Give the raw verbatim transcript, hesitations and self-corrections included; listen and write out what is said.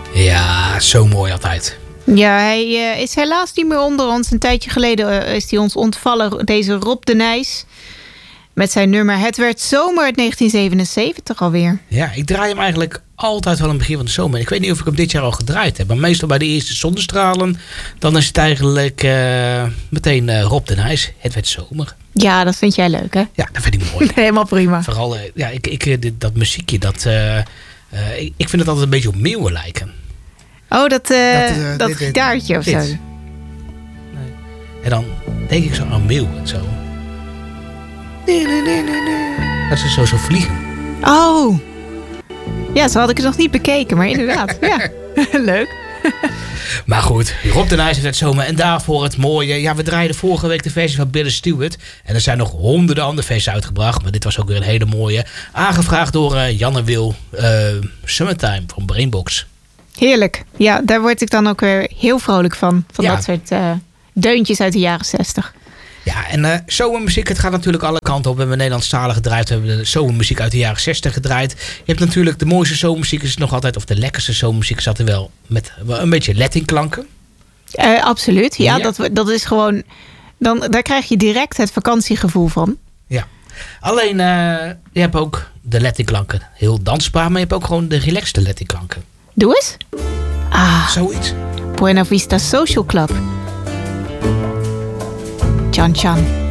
Ja, zo mooi altijd. Ja, hij uh, is helaas niet meer onder ons. Een tijdje geleden uh, is hij ons ontvallen, deze Rob de Nijs. Met zijn nummer Het werd zomer uit negentien zevenenzeventig alweer. Ja, ik draai hem eigenlijk altijd wel aan het begin van de zomer. Ik weet niet of ik hem dit jaar al gedraaid heb. Maar meestal bij de eerste zonnestralen. Dan is het eigenlijk uh, meteen uh, Rob de Nijs. Het werd zomer. Ja, dat vind jij leuk, hè? Ja, dat vind ik mooi. Helemaal prima. Vooral, uh, ja, ik, ik, dit, dat muziekje, dat, uh, uh, ik, ik vind het altijd een beetje op meeuwen lijken. Oh, dat, uh, dat, uh, dat dit, gitaartje of dit. zo. Nee. En dan denk ik zo aan meeuwen. Zo. Nee, nee, nee, nee, nee. Dat ze zo zo vliegen. Oh. Ja, zo had ik het nog niet bekeken, maar inderdaad. Ja, leuk. Maar goed, Rob de Nijs heeft het zomer. En daarvoor het mooie. Ja, we draaiden vorige week de versie van Billy Stewart. En er zijn nog honderden andere versies uitgebracht. Maar dit was ook weer een hele mooie. Aangevraagd door uh, Jan en Wil. Uh, Summertime van Brainbox. Heerlijk. Ja, daar word ik dan ook weer heel vrolijk van. Van ja. dat soort uh, deuntjes uit de jaren zestig. Ja, en uh, zomermuziek, het gaat natuurlijk alle kanten op. We hebben Nederlandstalig gedraaid, we hebben de zomermuziek uit de jaren zestig gedraaid. Je hebt natuurlijk de mooiste zomermuziek, is nog altijd, of de lekkerste zomermuziek zat er wel met een beetje Latin-klanken. Uh, absoluut, ja, ja. Dat, dat is gewoon, dan, daar krijg je direct het vakantiegevoel van. Ja, alleen uh, je hebt ook de Latin-klanken, heel dansbaar, maar je hebt ook gewoon de relaxte Latin-klanken. Doe eens. Ah, zoiets. Buena Vista Social Club. Chan Chan.